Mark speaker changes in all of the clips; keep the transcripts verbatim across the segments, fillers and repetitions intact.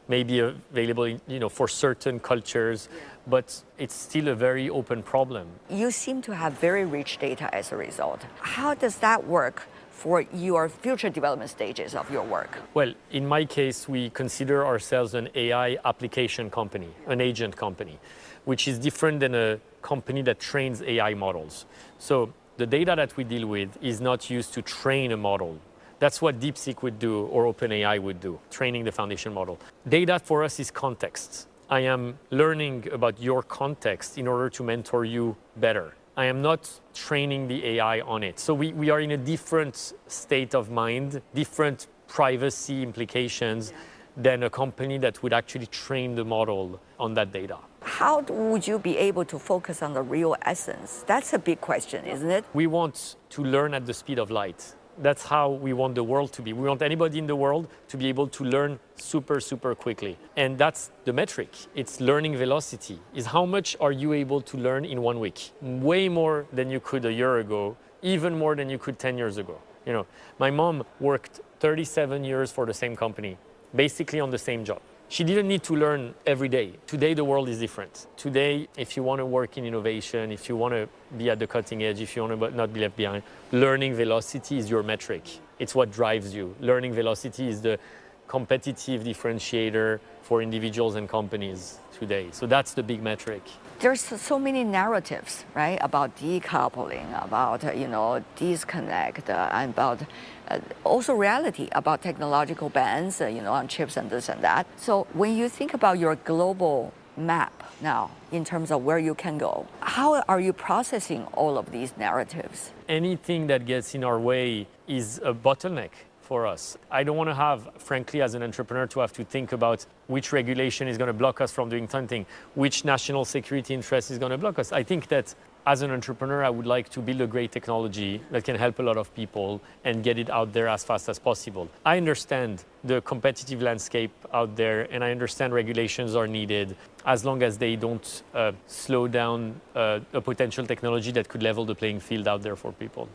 Speaker 1: maybe available, you know, for certain cultures, yeah. but it's still a very open problem.
Speaker 2: You seem to have very rich data as a result. How does that work for your future development stages of your work?
Speaker 1: Well, in my case, we consider ourselves an A I application company, an agent company, which is different than a company that trains A I models. So the data that we deal with is not used to train a model. That's what DeepSeek would do or OpenAI would do, training the foundation model. Data for us is context. I am learning about your context in order to mentor you better. I am not training the A I on it. So we, we are in a different state of mind, different privacy implications than a company that would actually train the model on that data.
Speaker 2: How would you be able to focus on the real essence? That's a big question, isn't it?
Speaker 1: We want to learn at the speed of light. That's how we want the world to be. We want anybody in the world to be able to learn super, super quickly. And that's the metric. It's learning velocity, is how much are you able to learn in one week? Way more than you could a year ago, even more than you could ten years ago. You know, my mom worked thirty-seven years for the same company, basically on the same job. She didn't need to learn every day. Today, the world is different. Today, if you want to work in innovation, if you want to be at the cutting edge, if you want to not be left behind, learning velocity is your metric. It's what drives you. Learning velocity is the competitive differentiator for individuals and companies today. So that's the big metric.
Speaker 2: There's so many narratives, right, about decoupling, about, uh, you know, disconnect, uh, and about uh, also reality about technological bans, uh, you know, on chips and this and that. So when you think about your global map now, in terms of where you can go, how are you processing all of these narratives?
Speaker 1: Anything that gets in our way is a bottleneck for us. I don't want to have, frankly, as an entrepreneur, to have to think about which regulation is going to block us from doing something, which national security interest is going to block us. I think that as an entrepreneur, I would like to build a great technology that can help a lot of people and get it out there as fast as possible. I understand the competitive landscape out there, and I understand regulations are needed as long as they don't uh, slow down uh, a potential technology that could level the playing field out there for people.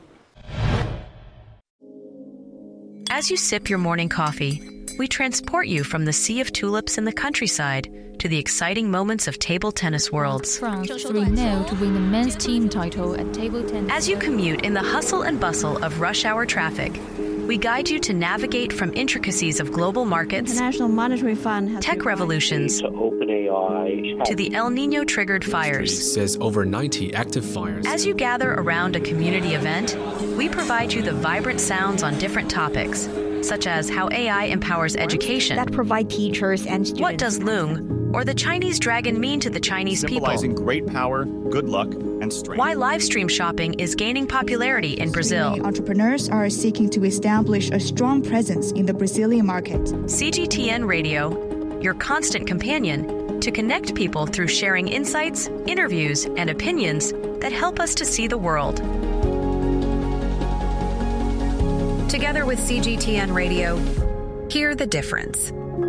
Speaker 3: As you sip your morning coffee, we transport you from the sea of tulips in the countryside to the exciting moments of table tennis worlds.
Speaker 4: France three nil to win the men's team title at table tennis.
Speaker 3: As you commute in the hustle and bustle of rush hour traffic, we guide you to navigate from intricacies of global markets,
Speaker 5: International Monetary Fund has
Speaker 3: tech revolutions,
Speaker 6: to OpenAI,
Speaker 3: to the El Nino-triggered fires.
Speaker 7: Says over ninety active fires.
Speaker 3: As you gather around a community event, we provide you the vibrant sounds on different topics, such as how A I empowers education,
Speaker 5: that provide teachers and students.
Speaker 3: What does Loong or the Chinese dragon mean to the Chinese people?
Speaker 8: Symbolizing great power, good luck, and strength.
Speaker 3: Why live stream shopping is gaining popularity in Brazil.
Speaker 9: Entrepreneurs are seeking to establish a strong presence in the Brazilian market.
Speaker 3: C G T N Radio, your constant companion to connect people through sharing insights, interviews, and opinions that help us to see the world. Together with C G T N Radio, hear the difference.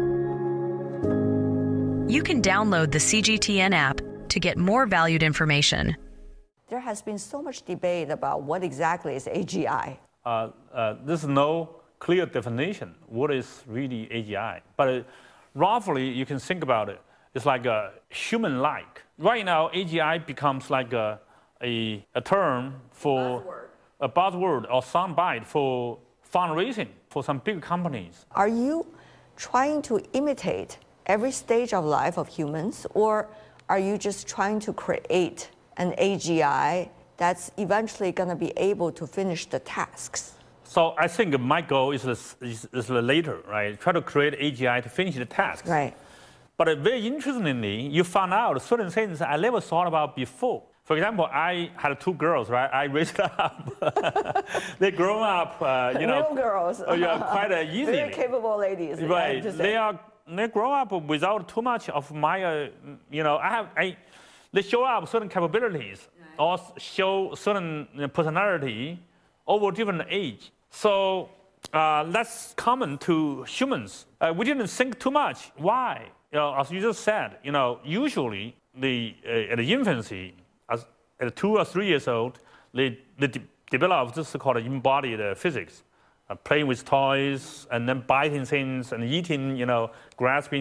Speaker 3: You can download the C G T N app to get more valued information.
Speaker 2: There has been so much debate about what exactly is A G I.
Speaker 10: Uh, uh, there's no clear definition what is really A G I, but uh, roughly you can think about it. It's like a human-like. Right now, A G I becomes like a, a, a term for
Speaker 2: buzzword.
Speaker 10: a buzzword or soundbite for fundraising for some big companies.
Speaker 2: Are you trying to imitate every stage of life of humans, or are you just trying to create an A G I that's eventually going to be able to finish the tasks?
Speaker 10: So I think my goal is, is, is the later, right? Try to create A G I to finish the tasks.
Speaker 2: Right.
Speaker 10: But very interestingly, you found out certain things I never thought about before. For example, I had two girls, right? I raised up. They grow up, uh, you know.
Speaker 2: Real girls.
Speaker 10: uh, yeah, quite uh, easily.
Speaker 2: Very capable ladies.
Speaker 10: Right. They are. They grow up without too much of my, uh, you know. I have. I, they show up certain capabilities right. or show certain personality over different age. So uh, that's common to humans. Uh, we didn't think too much. Why? You know, as you just said, you know, usually the uh, at the infancy, as at two or three years old, they, they de develop this called embodied uh, physics, uh, playing with toys and then biting things and eating, you know, grasping